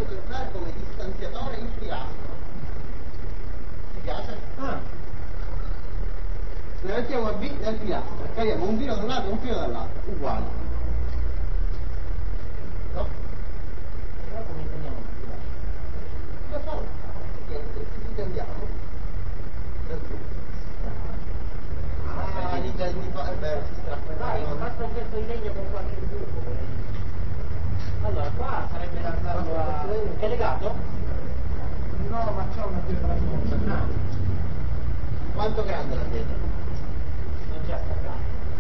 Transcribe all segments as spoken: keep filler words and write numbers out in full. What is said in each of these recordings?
voluto entrare come distanziatore in pilastro. Ti piace? Ah. Ne mettiamo a B nel pilastro, cariamo un filo da un lato e un filo dall'altro, uguale. No? Però come teniamo il pilastro? Lo so, niente, ci tendiamo. Ah, lì del tipo, è vero, si strappa. Dai, basta un pezzo di legno con qualche buco. Allora, qua sarebbe da andarlo a... È legato? No, ma c'è una pietra sopra. Ah. Quanto grande la pietra? Non c'è staccato.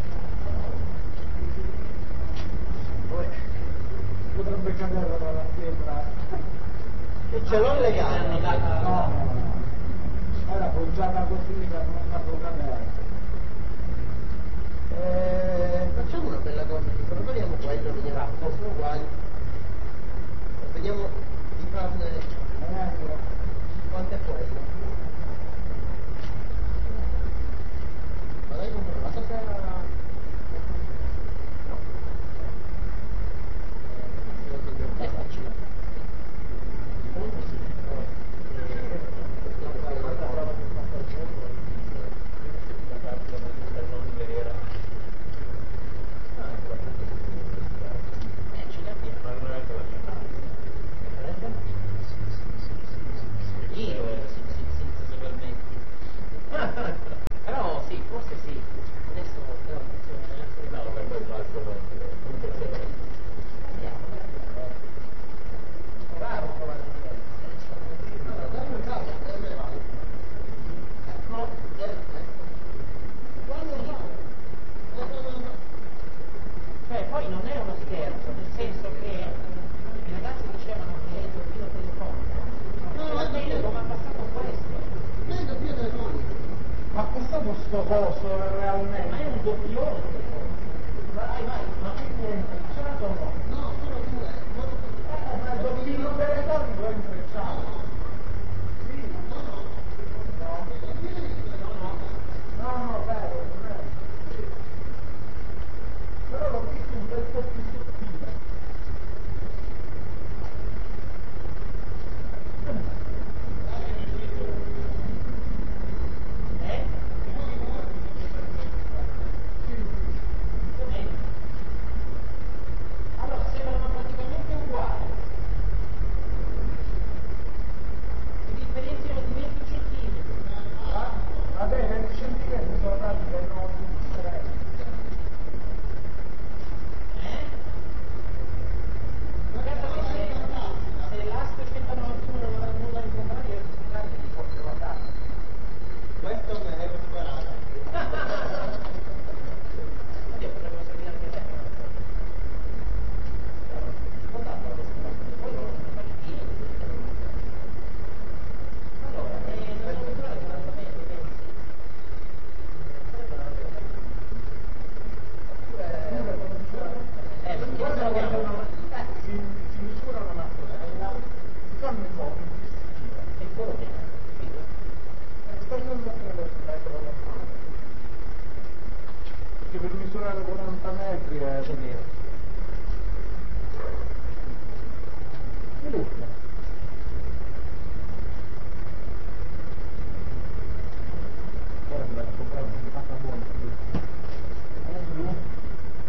Potrebbe cadere dalla pietra. Ce l'ho legata. L'hanno data... No, no, no. Era poggiata così per non farlo cadere. Eh, facciamo una bella cosa, prepariamo quello, vediamo, sono uguali. Vediamo di farne Eh, quanto è quello. Ma l'hai comprato se era... No. È facile. Comunque sì. Però sì, forse sì. Adesso però no, per poi basta. Raro provare a dire. Dammi un caso, e me ne vado. Ecco, quando no? Cioè poi non è uno scherzo, nel senso che i ragazzi dicevano che è il doppio telefonico. No, no, è doppio. Ma ha passato questo. Non è doppio telefonico. ma passato sto coso realmente? Ma è un doppione telefonico. Vai, vai, ma che niente, c'è o no? No, sono due. Eh, ma il doppino telefonico è intrecciato. Sì. No, no. No, no, vero, non è. Però l'ho visto un bel po' più sottile. Eh? Allora sembrano praticamente uguali. Si differenziano di venti centimetri. Ah, vabbè, venti centimetri sono tanti che non differenza. Eh? Guarda che se, se l'Asto centonovantuno non avrà nulla in contrario, io questi carichi li porto a casa. Questo me l'hai preparato. Oddio, potrebbero servire anche te. Guardate questa parte, poi non fare il pieno. Allora, eh, dobbiamo misurare esattamente i venti. Sarebbe una cosa bella. Eh, perché non troviamo Si, si misurano una cosa, si fanno un po' più il colore, capito? stanno andando sul metro normale. Perché per misurare quaranta metri è così. Che lucca?